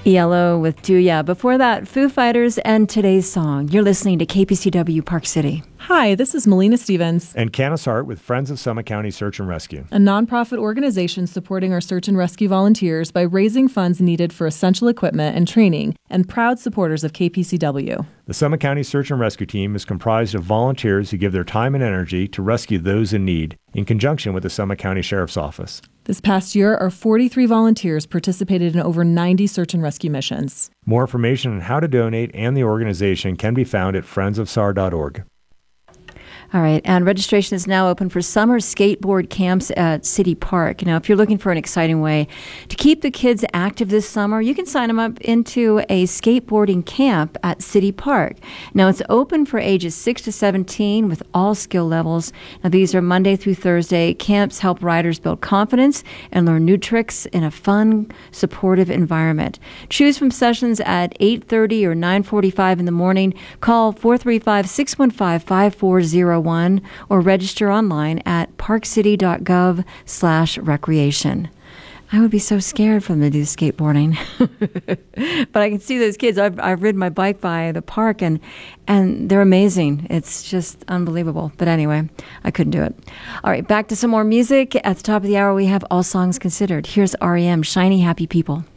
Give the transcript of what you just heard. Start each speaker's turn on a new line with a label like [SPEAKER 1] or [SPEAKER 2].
[SPEAKER 1] ELO with Do Ya. Before that, Foo Fighters and Today's Song. You're listening to KPCW Park City.
[SPEAKER 2] Hi, this is Melina Stevens.
[SPEAKER 3] And Canis Hart with Friends of Summit County Search and Rescue,
[SPEAKER 2] a nonprofit organization supporting our search and rescue volunteers by raising funds needed for essential equipment and training, and proud supporters of KPCW.
[SPEAKER 3] The Summit County Search and Rescue Team is comprised of volunteers who give their time and energy to rescue those in need, in conjunction with the Summit County Sheriff's Office.
[SPEAKER 2] This past year, our 43 volunteers participated in over 90 search and rescue missions.
[SPEAKER 3] More information on how to donate and the organization can be found at friendsofsar.org.
[SPEAKER 1] All right, and registration is now open for summer skateboard camps at City Park. Now, if you're looking for an exciting way to keep the kids active this summer, you can sign them up into a skateboarding camp at City Park. Now, it's open for ages 6 to 17 with all skill levels. Now, these are Monday through Thursday. Camps help riders build confidence and learn new tricks in a fun, supportive environment. Choose from sessions at 8:30 or 9:45 in the morning. Call 435-615-5401 or register online at parkcity.gov/recreation. I would be so scared for them to do skateboarding. But I can see those kids. I've ridden my bike by the park, and they're amazing. It's just unbelievable. But anyway, I couldn't do it. All right, back to some more music. At the top of the hour, we have All Songs Considered. Here's REM, Shiny Happy People.